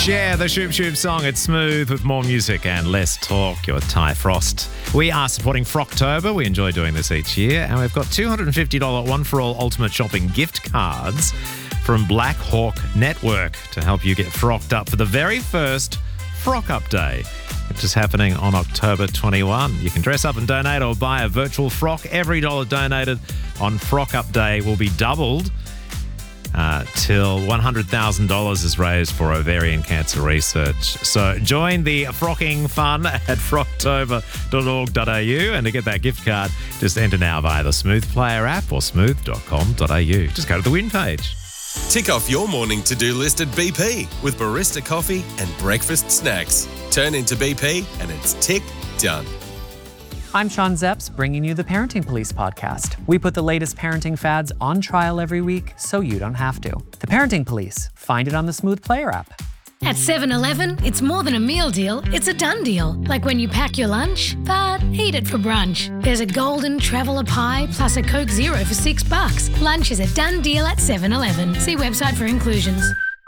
Share the Shoop Shoop song. It's smooth with more music and less talk. Your Ty Frost. We are supporting Frocktober. We enjoy doing this each year. And we've got $250 one-for-all ultimate shopping gift cards from Black Hawk Network to help you get frocked up for the very first Frock Up Day, which is happening on October 21. You can dress up and donate or buy a virtual frock. Every dollar donated on Frock Up Day will be doubled till $100,000 is raised for ovarian cancer research. So join the frocking fun at frocktober.org.au, and to get that gift card, just enter now via the Smooth Player app or smooth.com.au. Just go to the win page. Tick off your morning to-do list at BP with barista coffee and breakfast snacks. Turn into BP and it's tick done. I'm Sean Zepps, bringing you the Parenting Police podcast. We put the latest parenting fads on trial every week so you don't have to. The Parenting Police. Find it on the Smooth Player app. At 7-Eleven, it's more than a meal deal, it's a done deal. Like when you pack your lunch, but eat it for brunch. There's a golden traveller pie plus a Coke Zero for $6. Lunch is a done deal at 7-Eleven. See website for inclusions.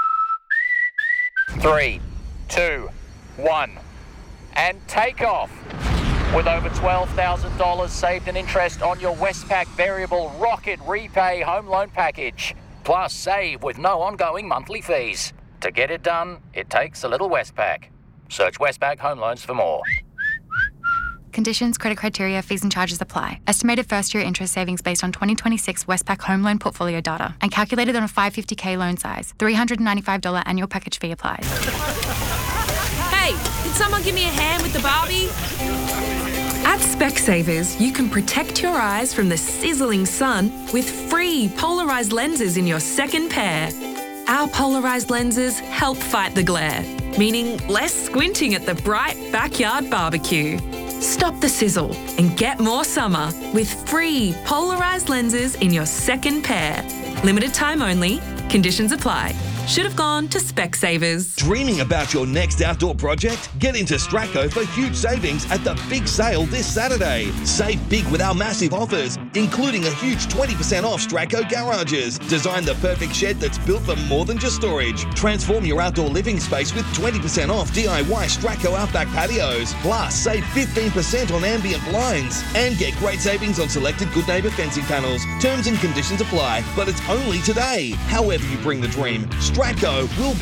3, 2, 1, and take off. With over $12,000 saved in interest on your Westpac Variable Rocket Repay Home Loan Package. Plus save with no ongoing monthly fees. To get it done, it takes a little Westpac. Search Westpac Home Loans for more. Conditions, credit criteria, fees and charges apply. Estimated first-year interest savings based on 2026 Westpac Home Loan Portfolio data and calculated on a $550K loan size. $395 annual package fee applies. Hey, can someone give me a hand with the Barbie? At Specsavers, you can protect your eyes from the sizzling sun with free polarised lenses in your second pair. Our polarised lenses help fight the glare, meaning less squinting at the bright backyard barbecue. Stop the sizzle and get more summer with free polarised lenses in your second pair. Limited time only. Conditions apply. Should have gone to Specsavers. Dreaming about your next outdoor project? Get into Stracco for huge savings at the big sale this Saturday. Save big with our massive offers, including a huge 20% off Stracco garages. Design the perfect shed that's built for more than just storage. Transform your outdoor living space with 20% off DIY Stracco Outback patios. Plus, save 15% on ambient blinds. And get great savings on selected Good Neighbour fencing panels. Terms and conditions apply, but it's only today. However you bring the dream, Stracco will